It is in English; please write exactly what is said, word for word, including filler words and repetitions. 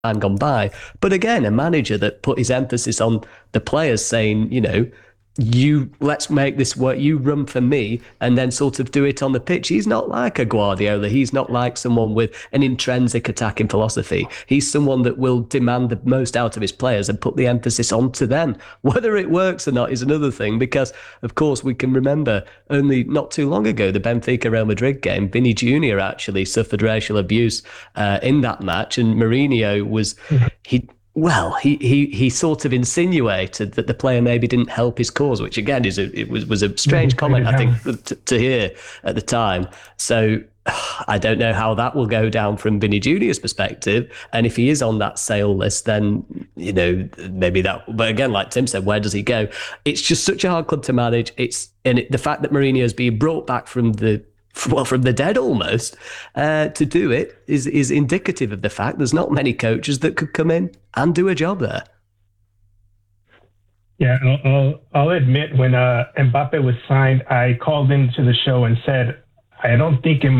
time gone by. But again, a manager that put his emphasis on the players saying, you know, you let's make this work, you run for me, and then sort of do it on the pitch. He's not like a Guardiola. He's not like someone with an intrinsic attacking philosophy. He's someone that will demand the most out of his players and put the emphasis onto them. Whether it works or not is another thing, because of course we can remember only not too long ago the Benfica Real Madrid game. Vinny Junior actually suffered racial abuse uh, in that match, and Mourinho was he well, he, he he sort of insinuated that the player maybe didn't help his cause, which again is a, it was was a strange comment, I think, to, to hear at the time. So I don't know how that will go down from Vinny Junior's perspective, and if he is on that sale list, then you know maybe that. But again, like Tim said, where does he go? It's just such a hard club to manage. It's and it, the fact that Mourinho is being brought back from the well, from the dead almost, uh, to do it is is indicative of the fact there's not many coaches that could come in and do a job there. Yeah, I'll, I'll, I'll admit when uh, Mbappe was signed, I called into the show and said, I don't think in